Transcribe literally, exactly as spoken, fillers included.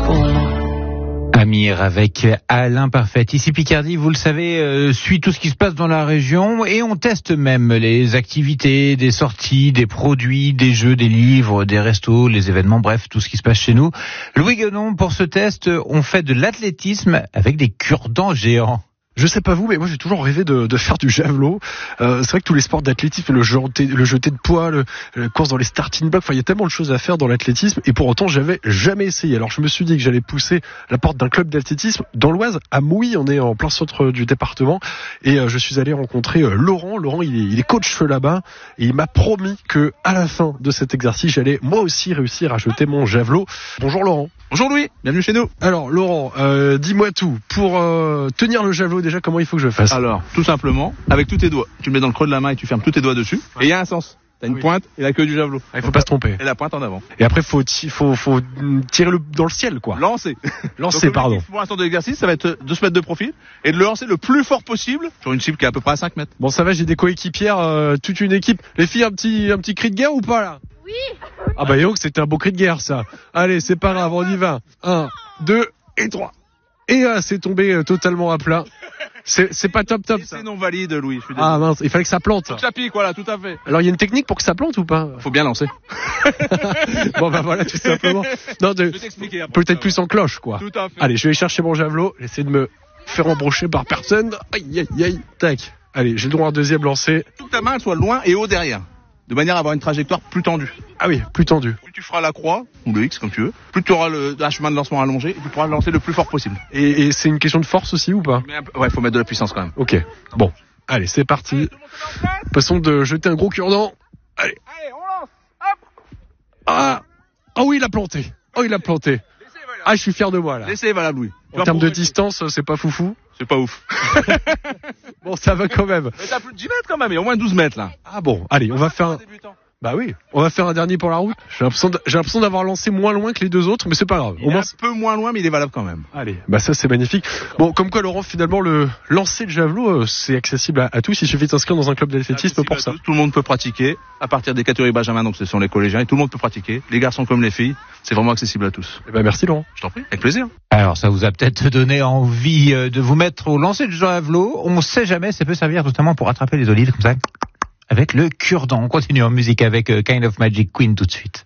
Amir avec Alain Parfait. Ici Picardie, vous le savez, euh, suit tout ce qui se passe dans la région et on teste même les activités, des sorties, des produits, des jeux, des livres, des restos, les événements, bref, tout ce qui se passe chez nous. Louis Guenon, pour ce test, on fait de l'athlétisme avec des cure-dents géants. Je sais pas vous, mais moi j'ai toujours rêvé de, de faire du javelot. Euh, c'est vrai que tous les sports d'athlétisme, le jeté, le jeté de poids, le, la course dans les starting blocks, enfin il y a tellement de choses à faire dans l'athlétisme, et pour autant j'avais jamais essayé. Alors je me suis dit que j'allais pousser la porte d'un club d'athlétisme dans l'Oise, à Mouilly, on est en plein centre du département, et euh, je suis allé rencontrer euh, Laurent. Laurent, il est, il est coach là-bas, et il m'a promis que à la fin de cet exercice, j'allais moi aussi réussir à jeter mon javelot. Bonjour Laurent. Bonjour Louis, bienvenue chez nous. Alors Laurent, euh, dis-moi tout. Pour euh, tenir le javelot, déjà comment il faut que je fasse? Alors, tout simplement, avec tous tes doigts. Tu le mets dans le creux de la main et tu fermes tous tes doigts dessus. Et il y a un sens. T'as une oui. pointe et la queue du javelot. Ah, il faut pas se tromper. Et la pointe en avant. Et après, faut, ti- faut, faut tirer le, dans le ciel, quoi. Lancer. Lancer, pardon. Pour l'instant de l'exercice, ça va être de se mettre de profil et de le lancer le plus fort possible sur une cible qui est à peu près à cinq mètres. Bon, ça va, j'ai des coéquipières, euh, toute une équipe. Les filles, un petit, un petit cri de guerre ou pas, là? Oui. Ah bah, yo, c'était un beau cri de guerre, ça. Allez, c'est pas grave, on y va. Un, deux et trois. Et là, c'est tombé euh, totalement à plat. C'est, c'est pas top top, ça. C'est non valide, Louis. Je suis désolé. Ah mince, il fallait que ça plante. Faut que ça pique, voilà, tout à fait. Alors, il y a une technique pour que ça plante ou pas? Faut bien lancer. Bon, bah voilà, tout simplement. Non, de, Je vais t'expliquer après. peut-être plus en cloche, quoi. Tout à fait. Allez, je vais aller chercher mon javelot. J'essaie de me faire embrocher par personne. Aïe, aïe, aïe. Tac. Allez, j'ai le droit à un deuxième lancé. Faut que ta main elle soit loin et haut derrière. De manière à avoir une trajectoire plus tendue. Ah oui, plus tendu. Plus tu feras la croix, ou le X comme tu veux, plus tu auras le, un chemin de lancement allongé et tu pourras lancer le plus fort possible. Et, et c'est une question de force aussi ou pas? Mais un peu- ouais, faut mettre de la puissance quand même. Ok. Bon. Allez, c'est parti. Passons de jeter un gros cure-dent. Allez. Allez, on lance. Hop. Ah. Oh oui, il a planté. Oh, il a planté. Ah, je suis fier de moi, là. Laissez, voilà, Louis. En termes de distance, c'est pas foufou. C'est pas ouf. Bon, ça va quand même. Mais t'as plus de dix mètres quand même, il y a au moins douze mètres là. Ah bon, allez, on va faire un... Bah oui, on va faire un dernier pour la route. J'ai l'impression, de- j'ai l'impression d'avoir lancé moins loin que les deux autres, mais c'est pas grave. Il Au est moins, un peu moins loin, mais il est valable quand même. allez, bah ça c'est magnifique. Bon, comme quoi Laurent, finalement le lancer de javelot, euh, c'est accessible à, à tous. Il suffit de s'inscrire dans un club d'athlétisme pour ça. Tout le monde peut pratiquer à partir des catégories Benjamin, donc ce sont les collégiens, et tout le monde peut pratiquer, les garçons comme les filles. C'est vraiment accessible à tous. Eh ben merci Laurent. Je t'en prie, avec plaisir. Alors ça vous a peut-être donné envie euh, de vous mettre au lancer de javelot. On sait jamais, ça peut servir notamment pour attraper les olives comme ça avec le cure-dent. On continue en musique avec euh, Kind of Magic Queen tout de suite.